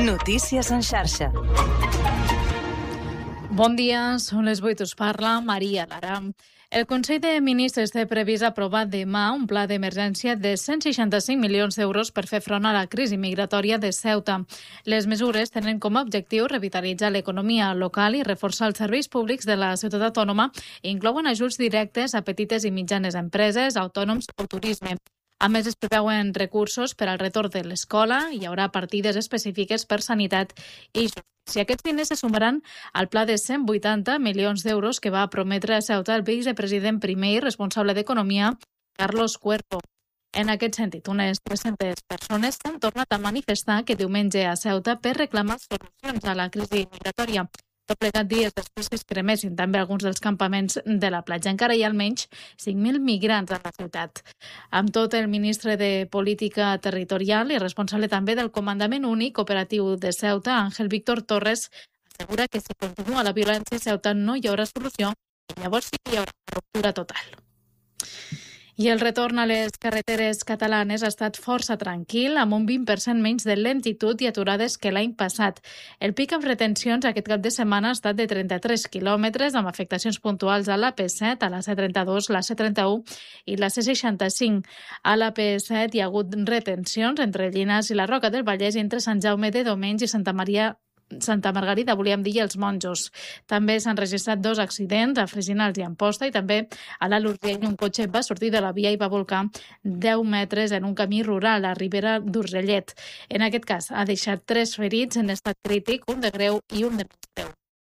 Notícies en xarxa. Bon dia, són les 8, us parla Maria Lara. El Consell de Ministres té previst aprovar demà un pla d'emergència de 165 milions d'euros per fer front a la crisi migratòria de Ceuta. Les mesures tenen com a objectiu revitalitzar l'economia local i reforçar els serveis públics de la ciutat autònoma i inclouen ajuts directes a petites i mitjanes empreses, autònoms o turisme. A més, es preveuen recursos per al retorn de l'escola, hi haurà partides específiques per sanitat i justícia. Aquests diners se sumaran al pla de 180 milions d'euros que va prometre a Ceuta el vicepresident primer i responsable d'Economia, Carlos Cuervo. En aquest sentit, unes 300 persones s'han tornat a manifestar aquest diumenge a Ceuta per reclamar solucions a la crisi migratòria. Tot plegat dies després que es cremessin també alguns dels campaments de la platja. Encara hi ha almenys 5.000 migrants a la ciutat. Amb tot, el ministre de Política Territorial i responsable també del Comandament Únic Operatiu de Ceuta, Ángel Víctor Torres, assegura que si continua la violència a Ceuta no hi haurà solució i llavors sí que hi haurà una ruptura total. I el retorn a les carreteres catalanes ha estat força tranquil, amb un 20% menys de lentitud i aturades que l'any passat. El pic amb retencions aquest cap de setmana ha estat de 33 quilòmetres, amb afectacions puntuals a la P7, a la C32, la C31 i la C65. A la P7 hi ha hagut retencions entre Llinars i la Roca del Vallès i entre Sant Jaume de Domenys i Santa Margarida, volíem dir, els Monjos. També s'han registrat 2 accidents a Freginals i Amposta i també a l'Alt Urgell un cotxe va sortir de la via i va volcar 10 metres en un camí rural a Ribera d'Urgellet. En aquest cas ha deixat 3 ferits en estat crític, un de greu i un de menys greu.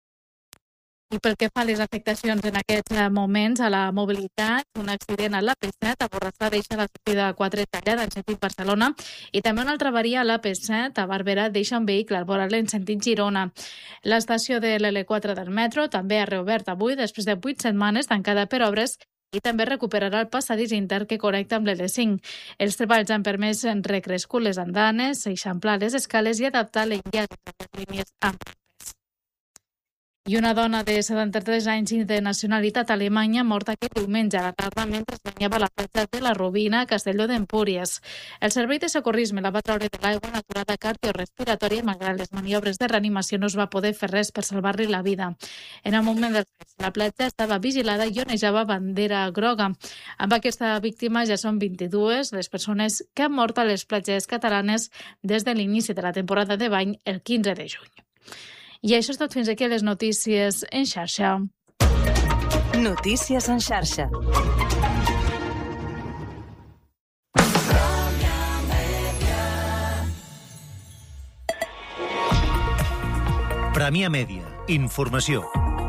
I pel que fa a les afectacions en aquests moments a la mobilitat, un accident a la P7 a Borrassà deixa la sortida 4 tallada en sentit Barcelona i també una altra avaria a la P7 a Barberà deixa un vehicle al voral en sentit Girona. L'estació de l'L4 del metro també ha reobert avui després de 8 setmanes tancada per obres i també recuperarà el passadís intern que connecta amb l'L5. Els treballs han permès recrescut les andanes, eixamplar les escales i adaptar l'enllaç entre les línies amples. I una dona de 73 anys i de nacionalitat alemanya morta aquest diumenge a la tarda mentre es banyava a la platja de la Robina a Castelló d'Empúries. El servei de socorrisme la va treure de l'aigua en aturada cardiorespiratòria malgrat les maniobres de reanimació no es va poder fer res per salvar-li la vida. En el moment dels fets, la platja estava vigilada i onejava bandera groga. Amb aquesta víctima ja són 22 les persones que han mort a les platges catalanes des de l'inici de la temporada de bany el 15 de juny. I això és tot fins aquí a les notícies en xarxa. Notícies en xarxa. Premià Mèdia. Informació.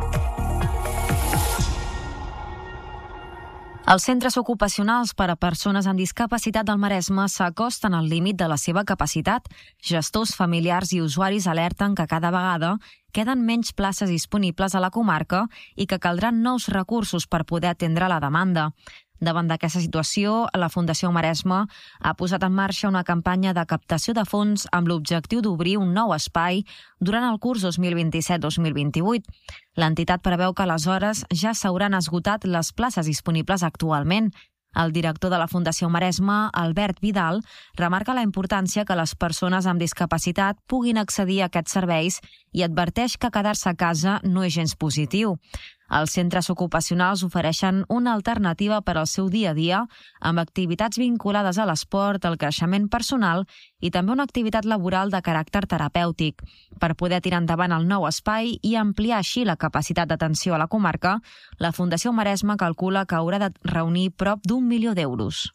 Els centres ocupacionals per a persones amb discapacitat del Maresme s'acosten al límit de la seva capacitat. Gestors, familiars i usuaris alerten que cada vegada queden menys places disponibles a la comarca i que caldran nous recursos per poder atendre la demanda. Davant d'aquesta situació, la Fundació Maresme ha posat en marxa una campanya de captació de fons amb l'objectiu d'obrir un nou espai durant el curs 2027-2028. L'entitat preveu que aleshores ja s'hauran esgotat les places disponibles actualment. El director de la Fundació Maresme, Albert Vidal, remarca la importància que les persones amb discapacitat puguin accedir a aquests serveis i adverteix que quedar-se a casa no és gens positiu. Els centres ocupacionals ofereixen una alternativa per al seu dia a dia amb activitats vinculades a l'esport, al creixement personal i també una activitat laboral de caràcter terapèutic. Per poder tirar endavant el nou espai i ampliar així la capacitat d'atenció a la comarca, la Fundació Maresme calcula que haurà de reunir prop d'1 milió d'euros.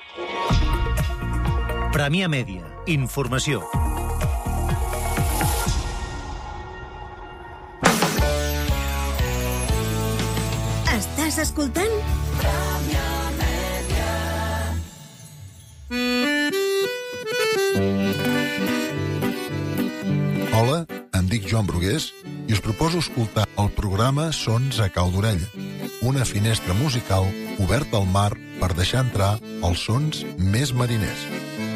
Premià Mèdia. Informació. Estàs escoltant? Premià Mèdia. Hola, em dic Joan Brugués i us proposo escoltar el programa Sons a Cau d'Orella, una finestra musical oberta al mar per deixar entrar els sons més mariners.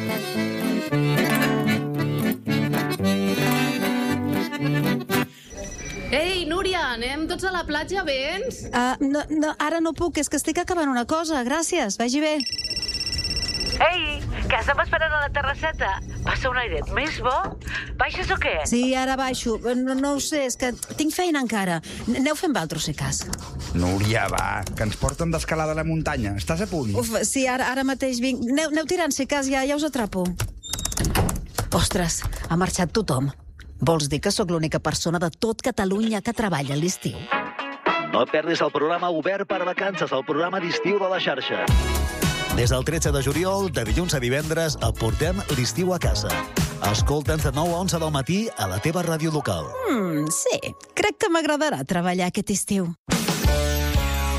Ei, Núria, anem tots a la platja, vens? No, ara no puc, és que estic acabant una cosa. Gràcies, vagi bé. Ei, Que estem esperant a la terrasseta? Passa un airet més bo? Baixes o què? Sí, ara baixo. No ho sé, és que tinc feina encara. Aneu fent valtros, si cas. Núria, va, que ens porten d'escalada a la muntanya. Estàs a punt? Uf, sí, ara mateix vinc. Aneu tirant, si cas, ja us atrapo. Ostres, ha marxat tothom. Vols dir que sóc l'única persona de tot Catalunya que treballa a l'estiu? No et perdis el programa Obert per Vacances, el programa d'estiu de la xarxa. Des del 13 de juliol, de dilluns a divendres, et portem l'estiu a casa. Escolta'ns de 9 a 11 del matí a la teva ràdio local. Sí, crec que m'agradarà treballar aquest estiu.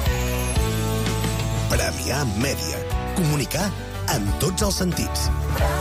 Premià Mèdia. Comunicar en tots els sentits.